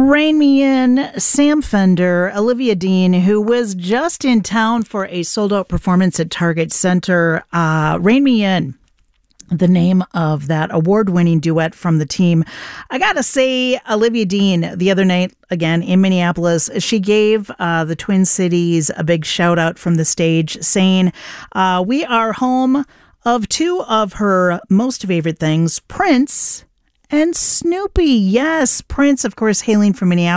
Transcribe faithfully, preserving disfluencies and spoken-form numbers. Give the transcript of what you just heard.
Rain Me In, Sam Fender, Olivia Dean, who was just in town for a sold-out performance at Target Center. Uh, Rain Me In, the name of that award-winning duet from the team. I gotta say, Olivia Dean, the other night, again, in Minneapolis, she gave uh, the Twin Cities a big shout-out from the stage, saying, uh, we are home of two of her most favorite things, Prince and Snoopy. Yes, Prince, of course, hailing from Minneapolis.